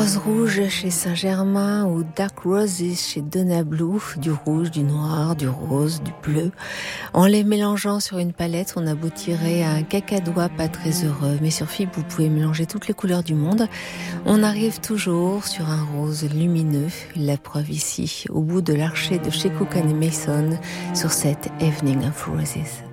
Rose rouge chez Saint-Germain ou Dark Roses chez Donna Blue, du rouge, du noir, du rose, du bleu. En les mélangeant sur une palette, on aboutirait à un cacadois pas très heureux. Mais sur FIP, vous pouvez mélanger toutes les couleurs du monde. On arrive toujours sur un rose lumineux. La preuve ici, au bout de l'archet de chez Cook & Mason, sur cette Evening of Roses.